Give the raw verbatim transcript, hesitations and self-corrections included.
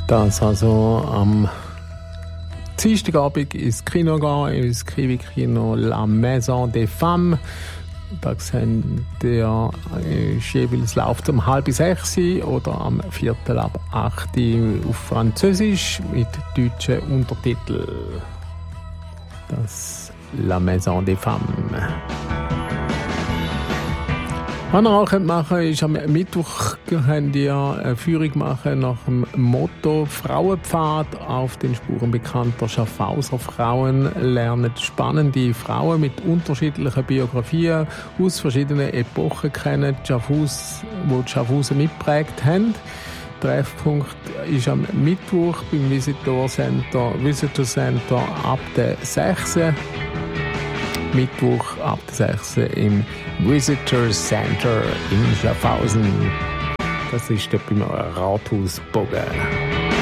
Das also am Dienstagabend ins Kino gehen, ins Kiwi-Kino La Maison des Femmes. Da sehen der jeweils läuft um halb sechs oder am Viertel ab acht auf Französisch mit deutschen Untertiteln. Das La Maison des Femmes. Was ihr auch machen könnt, ist am Mittwoch könnt ihr eine Führung machen nach dem Motto Frauenpfad auf den Spuren bekannter Schaffhauser Frauen. Lernt spannende Frauen mit unterschiedlichen Biografien aus verschiedenen Epochen kennen, die Schaffhaus, die die Schaffhausen mitgeprägt haben. Treffpunkt ist am Mittwoch beim Visitor Center, Visitor Center ab der sechs. Mittwoch ab der sechs im Visitor Center in Schaffhausen. Das ist dort beim Rathausbogen.